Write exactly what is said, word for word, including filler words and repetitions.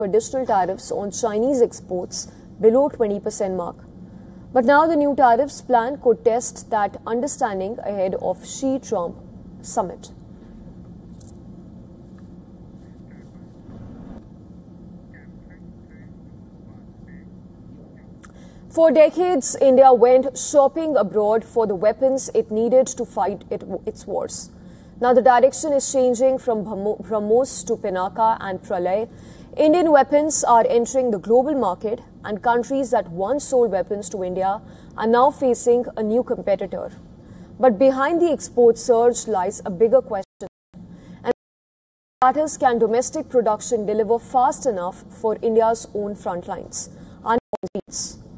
additional tariffs on Chinese exports below twenty percent mark. But now the new tariffs plan could test that understanding ahead of Xi-Trump summit. For decades, India went shopping abroad for the weapons it needed to fight it, its wars. Now the direction is changing from BrahMos to Pinaka and Pralay. Indian weapons are entering the global market, and countries that once sold weapons to India are now facing a new competitor. But behind the export surge lies a bigger question. And matters, can domestic production deliver fast enough for India's own front lines?